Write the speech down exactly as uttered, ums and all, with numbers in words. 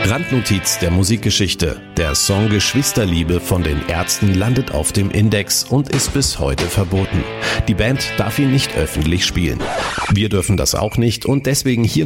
Randnotiz der Musikgeschichte. Der Song Geschwisterliebe von den Ärzten landet auf dem Index und ist bis heute verboten. Die Band darf ihn nicht öffentlich spielen. Wir dürfen das auch nicht und deswegen hier